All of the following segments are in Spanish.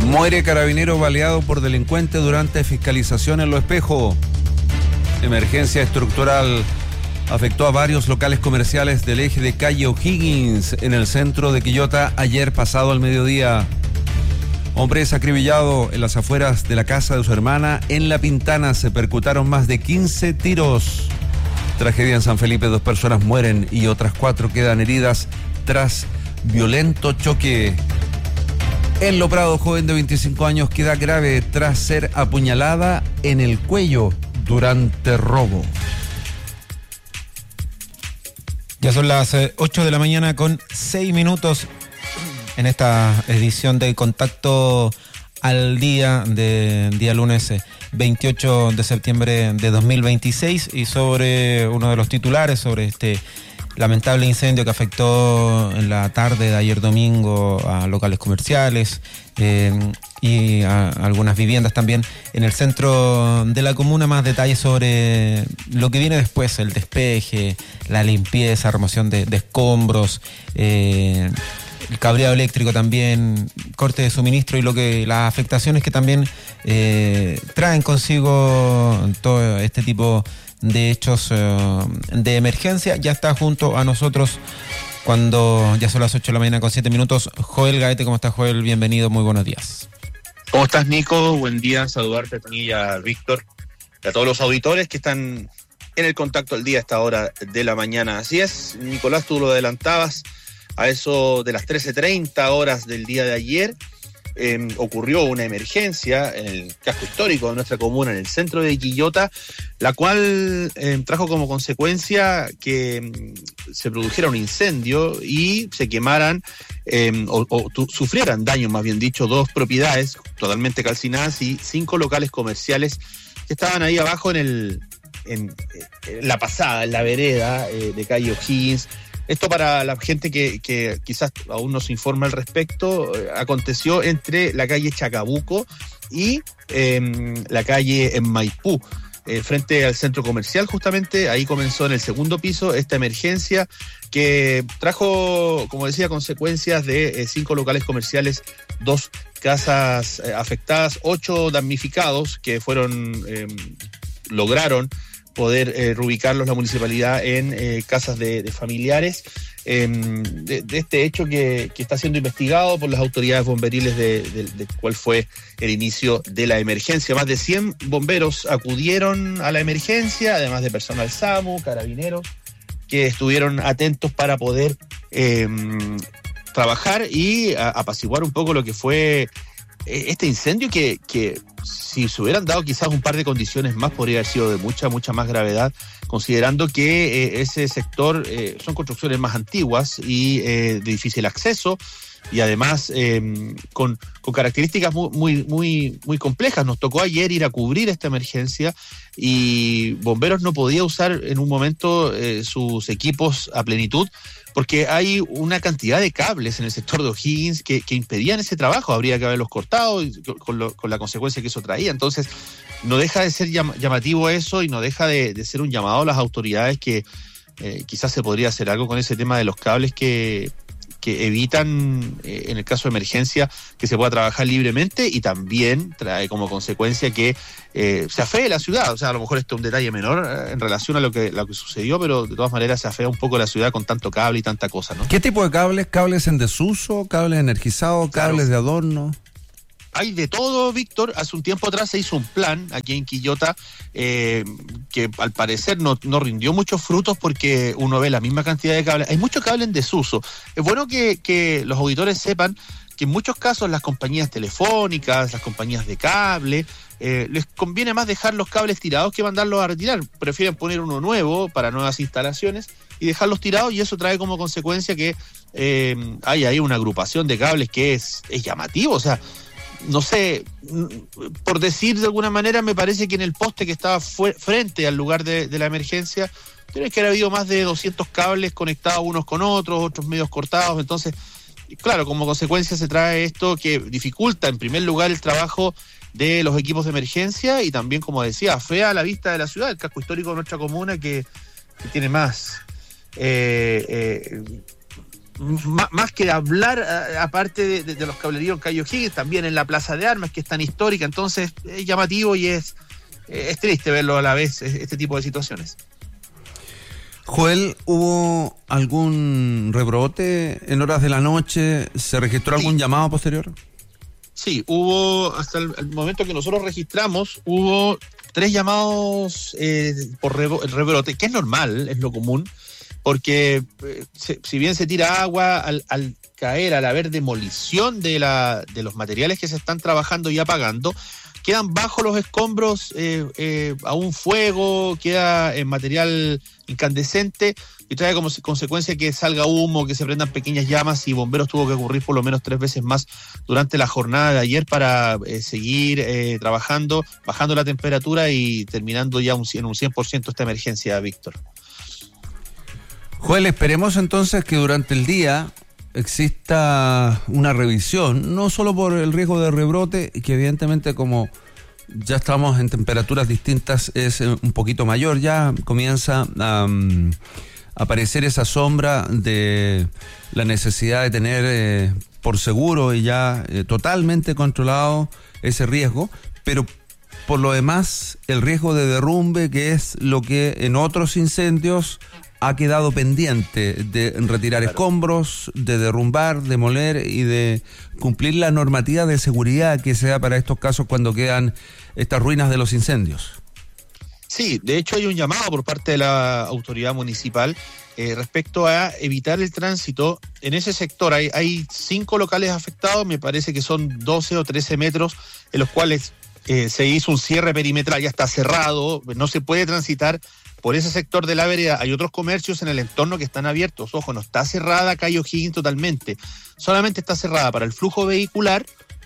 Muere carabinero baleado por delincuente durante fiscalización en Lo Espejo. Emergencia estructural afectó a varios locales comerciales del eje de calle O'Higgins en el centro de Quillota ayer pasado al mediodía. Hombre es acribillado en las afueras de la casa de su hermana en La Pintana. Se percutaron más de 15 tiros. Tragedia en San Felipe, 2 personas mueren y otras 4 quedan heridas tras violento choque. En Lo Prado, joven de 25 años queda grave tras ser apuñalada en el cuello durante robo. Ya son las 8 de la mañana con 6 minutos en esta edición de Contacto al Día de día lunes 28 de septiembre de 2026 y sobre uno de los titulares sobre este lamentable incendio que afectó en la tarde de ayer domingo a locales comerciales y a algunas viviendas también en el centro de la comuna. Más detalles sobre lo que viene después, el despeje, la limpieza, remoción de escombros, el cableado eléctrico también, corte de suministro y las afectaciones que también traen consigo todo este tipo de hechos de emergencia. Ya está junto a nosotros cuando ya son las 8 de la mañana con 7 minutos. Joel Gaete, ¿cómo estás, Joel? Bienvenido, muy buenos días. ¿Cómo estás, Nico? Buen día, saludarte a ti y a Víctor y a todos los auditores que están en el Contacto al Día a esta hora de la mañana. Así es, Nicolás, tú lo adelantabas, a eso de las 13:30 horas del día de ayer ocurrió una emergencia en el casco histórico de nuestra comuna, en el centro de Quillota, la cual trajo como consecuencia que se produjera un incendio y se quemaran sufrieran daños, más bien dicho, 2 propiedades totalmente calcinadas y 5 locales comerciales que estaban ahí abajo en la pasada, en la vereda de calle O'Higgins. Esto, para la gente que quizás aún no se informa al respecto, aconteció entre la calle Chacabuco y la calle en Maipú, frente al centro comercial. Justamente ahí comenzó en el segundo piso esta emergencia que trajo, como decía, consecuencias de 5 locales comerciales, 2 casas afectadas, 8 damnificados que lograron poder reubicarlos la municipalidad en casas de familiares de este hecho que está siendo investigado por las autoridades bomberiles de cuál fue el inicio de la emergencia. Más de 100 bomberos acudieron a la emergencia, además de personal SAMU, carabineros, que estuvieron atentos para poder trabajar y apaciguar un poco lo que fue este incendio que si se hubieran dado quizás un par de condiciones más podría haber sido de mucha más gravedad, considerando que ese sector son construcciones más antiguas y de difícil acceso y además con características muy complejas. Nos tocó ayer ir a cubrir esta emergencia y Bomberos no podía usar en un momento sus equipos a plenitud porque hay una cantidad de cables en el sector de O'Higgins que impedían ese trabajo. Habría que haberlos cortado con la consecuencia que eso traía. Entonces no deja de ser llamativo eso y no deja de ser un llamado a las autoridades que quizás se podría hacer algo con ese tema de los cables que evitan, en el caso de emergencia, que se pueda trabajar libremente, y también trae como consecuencia que se afee la ciudad. O sea, a lo mejor esto es un detalle menor en relación a lo que sucedió, pero de todas maneras se afea un poco la ciudad con tanto cable y tanta cosa, ¿no? ¿Qué tipo de cables? ¿Cables en desuso? ¿Cables energizados? ¿Cables de adorno? Hay de todo, Víctor. Hace un tiempo atrás se hizo un plan aquí en Quillota que al parecer no rindió muchos frutos porque uno ve la misma cantidad de cables. Hay mucho cable en desuso. Es bueno que los auditores sepan que en muchos casos las compañías telefónicas, las compañías de cable, les conviene más dejar los cables tirados que mandarlos a retirar. Prefieren poner uno nuevo para nuevas instalaciones y dejarlos tirados, y eso trae como consecuencia que hay ahí una agrupación de cables que es llamativo. O sea, no sé, por decir de alguna manera, me parece que en el poste que estaba frente al lugar de la emergencia, tiene que haber habido más de 200 cables conectados unos con otros medios cortados. Entonces, claro, como consecuencia se trae esto que dificulta en primer lugar el trabajo de los equipos de emergencia y también, como decía, afea la vista de la ciudad, el casco histórico de nuestra comuna que tiene más más que hablar, aparte de los cableríos en Cayo Higgins, también en la Plaza de Armas, que es tan histórica. Entonces es llamativo y es triste verlo a la vez, este tipo de situaciones. Joel, ¿hubo algún rebrote en horas de la noche? ¿Se registró algún llamado posterior? Sí, hubo, hasta el momento que nosotros registramos, hubo 3 llamados por rebrote, que es normal, es lo común, porque si bien se tira agua, al caer, al haber demolición de los materiales que se están trabajando y apagando, quedan bajo los escombros aún fuego, queda material incandescente y trae como consecuencia que salga humo, que se prendan pequeñas llamas, y bomberos tuvo que ocurrir por lo menos 3 veces más durante la jornada de ayer para seguir trabajando, bajando la temperatura y terminando ya en un 100% esta emergencia, Víctor. Joel, esperemos entonces que durante el día exista una revisión, no solo por el riesgo de rebrote, que evidentemente como ya estamos en temperaturas distintas es un poquito mayor, ya comienza a aparecer esa sombra de la necesidad de tener por seguro y ya totalmente controlado ese riesgo, pero por lo demás el riesgo de derrumbe, que es lo que en otros incendios ha quedado pendiente, de retirar escombros, de derrumbar, demoler y de cumplir la normativa de seguridad que se da para estos casos cuando quedan estas ruinas de los incendios. Sí, de hecho hay un llamado por parte de la autoridad municipal respecto a evitar el tránsito en ese sector. Hay 5 locales afectados, me parece que son 12 o 13 metros en los cuales se hizo un cierre perimetral, ya está cerrado, no se puede transitar por ese sector de la vereda. Hay otros comercios en el entorno que están abiertos. Ojo, no está cerrada Cayo Higgins totalmente, solamente está cerrada para el flujo vehicular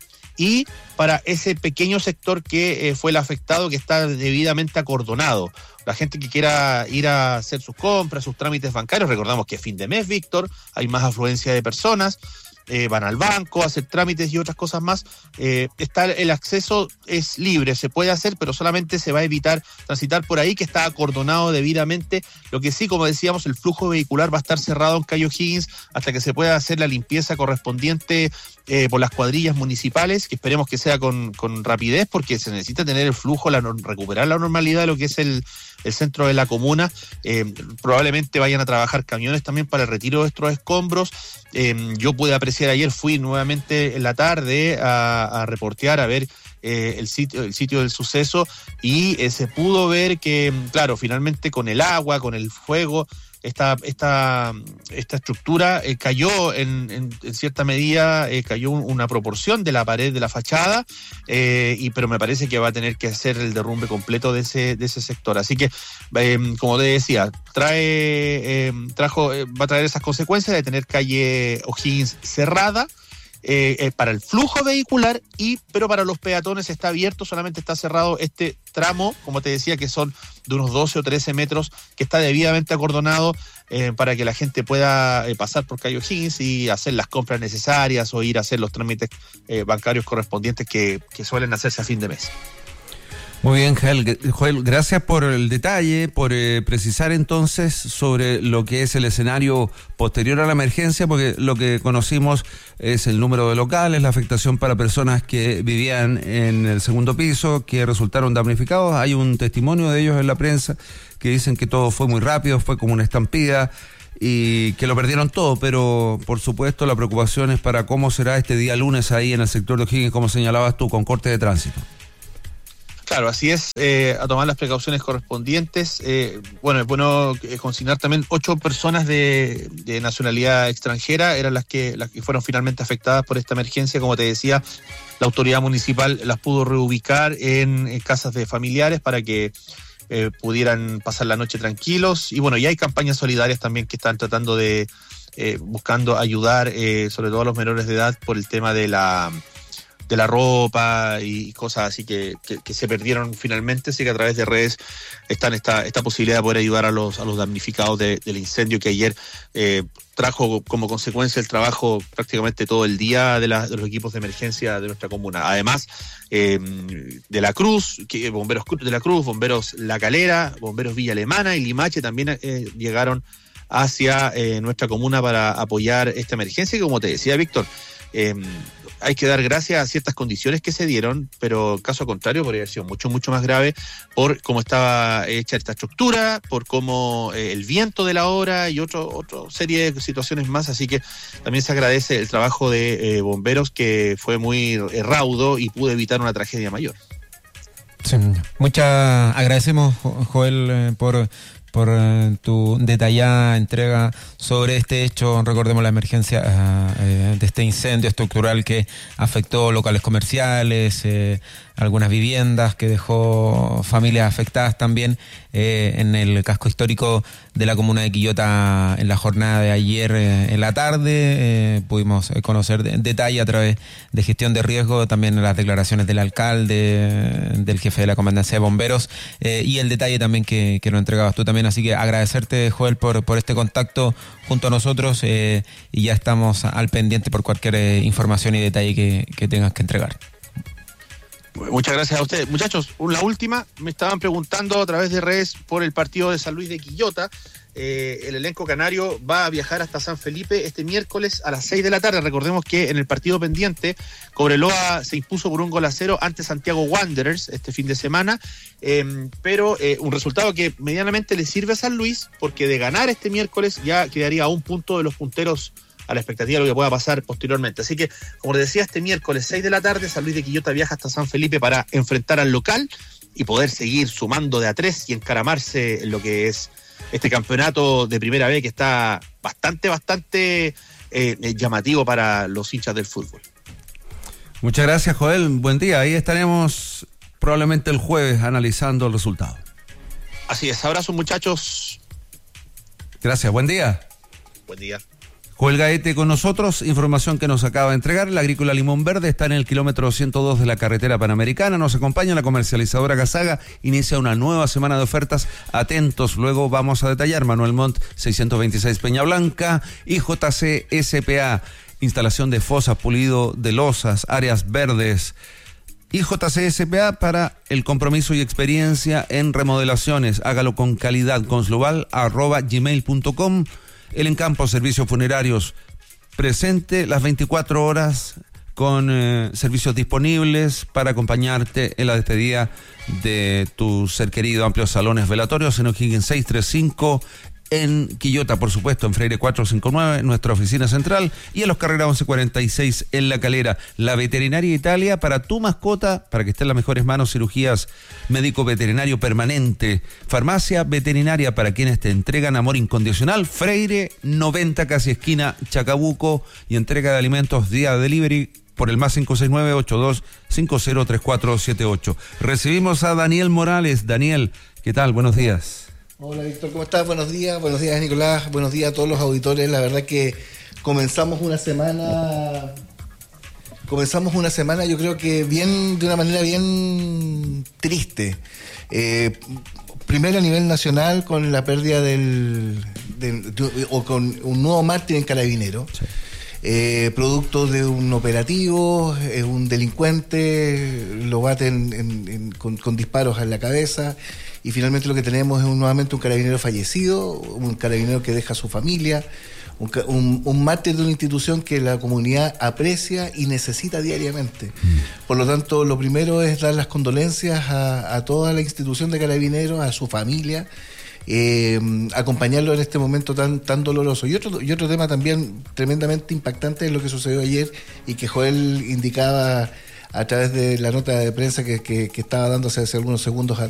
y para ese pequeño sector que fue el afectado, que está debidamente acordonado. La gente que quiera ir a hacer sus compras, sus trámites bancarios, recordamos que es fin de mes, Víctor, hay más afluencia de personas, van al banco a hacer trámites y otras cosas más. El acceso es libre, se puede hacer, pero solamente se va a evitar transitar por ahí, que está acordonado debidamente. Lo que sí, como decíamos, el flujo vehicular va a estar cerrado en Cayo Higgins hasta que se pueda hacer la limpieza correspondiente por las cuadrillas municipales, que esperemos que sea con rapidez, porque se necesita tener el flujo, recuperar la normalidad de lo que es el centro de la comuna. Probablemente vayan a trabajar camiones también para el retiro de estos escombros. Yo pude apreciar ayer, fui nuevamente en la tarde a reportear, a ver el sitio del suceso, y se pudo ver que, claro, finalmente con el agua, con el fuego, esta estructura cayó en cierta medida, cayó una proporción de la pared de la fachada, pero me parece que va a tener que hacer el derrumbe completo de ese sector. Así que, como te decía, va a traer esas consecuencias de tener calle O'Higgins cerrada para el flujo vehicular, pero para los peatones está abierto, solamente está cerrado este tramo, como te decía, que son de unos 12 o 13 metros, que está debidamente acordonado para que la gente pueda pasar por Cayo Higgins y hacer las compras necesarias o ir a hacer los trámites bancarios correspondientes que suelen hacerse a fin de mes. Muy bien, Joel, gracias por el detalle, por precisar entonces sobre lo que es el escenario posterior a la emergencia, porque lo que conocimos es el número de locales, la afectación para personas que vivían en el segundo piso, que resultaron damnificados. Hay un testimonio de ellos en la prensa que dicen que todo fue muy rápido, fue como una estampida y que lo perdieron todo, pero por supuesto la preocupación es para cómo será este día lunes ahí en el sector de O'Higgins, como señalabas tú, con corte de tránsito. Claro, así es, a tomar las precauciones correspondientes. Bueno, es bueno consignar también 8 personas de nacionalidad extranjera, eran las que fueron finalmente afectadas por esta emergencia. Como te decía, la autoridad municipal las pudo reubicar en casas de familiares para que pudieran pasar la noche tranquilos. Y bueno, ya hay campañas solidarias también que están tratando de, buscando ayudar, sobre todo a los menores de edad, por el tema de la ropa y cosas así que se perdieron finalmente. Así que a través de redes está esta posibilidad de poder ayudar a los damnificados del incendio que ayer trajo como consecuencia el trabajo prácticamente todo el día de los equipos de emergencia de nuestra comuna. Además de la Cruz, bomberos de la Cruz, bomberos La Calera, bomberos Villa Alemana y Limache también llegaron hacia nuestra comuna para apoyar esta emergencia. Y como te decía, Víctor, hay que dar gracias a ciertas condiciones que se dieron, pero caso contrario podría haber sido mucho, mucho más grave por cómo estaba hecha esta estructura, por cómo el viento de la hora y otra serie de situaciones más. Así que también se agradece el trabajo de bomberos, que fue muy raudo y pudo evitar una tragedia mayor. Sí, agradecemos, Joel, por tu detallada entrega sobre este hecho. Recordemos la emergencia de este incendio estructural que afectó locales comerciales, algunas viviendas, que dejó familias afectadas también en el casco histórico de la comuna de Quillota. En la jornada de ayer en la tarde pudimos conocer detalle a través de gestión de riesgo, también las declaraciones del alcalde, del jefe de la comandancia de bomberos, y el detalle también que nos entregabas tú también. Así que agradecerte, Joel, por este contacto junto a nosotros, y ya estamos al pendiente por cualquier información y detalle que tengas que entregar. Muchas gracias a ustedes. Muchachos, la última, me estaban preguntando a través de redes por el partido de San Luis de Quillota. El elenco canario va a viajar hasta San Felipe este miércoles a las 6 de la tarde. Recordemos que en el partido pendiente, Cobreloa se impuso por 1-0 ante Santiago Wanderers este fin de semana, pero un resultado que medianamente le sirve a San Luis, porque de ganar este miércoles ya quedaría a un punto de los punteros a la expectativa de lo que pueda pasar posteriormente. Así que, como les decía, este miércoles 6 de la tarde, San Luis de Quillota viaja hasta San Felipe para enfrentar al local y poder seguir sumando de a 3 y encaramarse en lo que es este campeonato de Primera B, que está bastante llamativo para los hinchas del fútbol. Muchas gracias, Joel. Buen día. Ahí estaremos probablemente el jueves analizando el resultado. Así es. Abrazos, muchachos. Gracias. Buen día. Buen día. Joel Gaete con nosotros, información que nos acaba de entregar. La agrícola Limón Verde está en el kilómetro 102 de la carretera panamericana. Nos acompaña la comercializadora Gasaga. Inicia una nueva semana de ofertas. Atentos, luego vamos a detallar. Manuel Montt, 626 Peña Blanca. IJC SPA, instalación de fosas, pulido de losas, áreas verdes. IJC SPA para el compromiso y experiencia en remodelaciones. Hágalo con calidad. Consglobal@gmail.com. El Encampo, servicios funerarios, presente las 24 horas con servicios disponibles para acompañarte en la despedida de tu ser querido. Amplios salones velatorios en O'Higgins 635, en Quillota, por supuesto, en Freire 459, nuestra oficina central, y en Los Carreras 1146 en La Calera. La Veterinaria Italia, para tu mascota, para que esté en las mejores manos. Cirugías médico veterinario permanente. Farmacia veterinaria para quienes te entregan amor incondicional. Freire 90, casi esquina Chacabuco, y entrega de alimentos día delivery por el más 569-8250-3478. Recibimos a Daniel Morales. Daniel, ¿qué tal? Buenos días. Hola, Víctor, ¿cómo estás? Buenos días, Nicolás, buenos días a todos los auditores. La verdad que comenzamos una semana, yo creo que de una manera bien triste. Primero a nivel nacional, con la pérdida con un nuevo mártir en Carabinero. Sí. Producto de un operativo, un delincuente lo baten con disparos en la cabeza, y finalmente lo que tenemos es nuevamente un carabinero fallecido, un carabinero que deja a su familia, un mártir de una institución que la comunidad aprecia y necesita diariamente. Por lo tanto, lo primero es dar las condolencias a toda la institución de Carabineros, a su familia, acompañarlo en este momento tan doloroso. Y otro tema también tremendamente impactante es lo que sucedió ayer, y que Joel indicaba a través de la nota de prensa que estaba dándose hace algunos segundos